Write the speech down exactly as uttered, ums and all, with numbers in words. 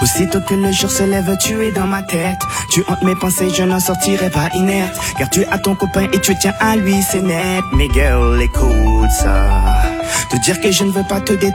Aussitôt que le jour se lève, tu es dans ma tête. Tu hantes mes pensées, je n'en sortirai pas inerte. Car tu as ton copain et tu tiens à lui, c'est net. Mais girl, écoute ça. Te dire que je ne veux pas te détruire.